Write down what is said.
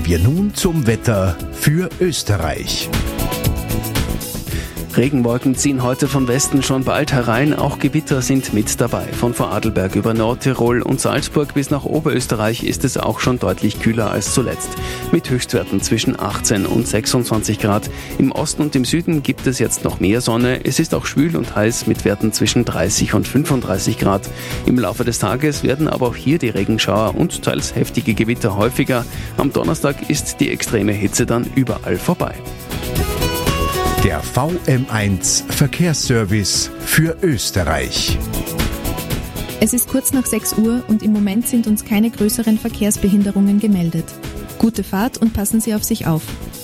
Kommen wir nun zum Wetter für Österreich. Regenwolken ziehen heute von Westen schon bald herein, auch Gewitter sind mit dabei. Von Vorarlberg über Nordtirol und Salzburg bis nach Oberösterreich ist es auch schon deutlich kühler als zuletzt. Mit Höchstwerten zwischen 18 und 26 Grad. Im Osten und im Süden gibt es jetzt noch mehr Sonne. Es ist auch schwül und heiß mit Werten zwischen 30 und 35 Grad. Im Laufe des Tages werden aber auch hier die Regenschauer und teils heftige Gewitter häufiger. Am Donnerstag ist die extreme Hitze dann überall vorbei. Der VM1 Verkehrsservice für Österreich. Es ist kurz nach 6 Uhr und im Moment sind uns keine größeren Verkehrsbehinderungen gemeldet. Gute Fahrt und passen Sie auf sich auf.